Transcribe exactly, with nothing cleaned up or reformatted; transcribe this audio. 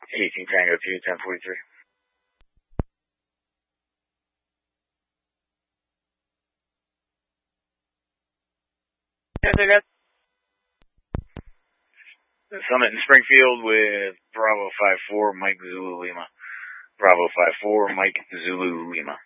eighteen Tango two, ten forty-three. Yeah, they got Summit in Springfield with Bravo five four, Mike Zulu Lima. Bravo five four, Mike Zulu Lima.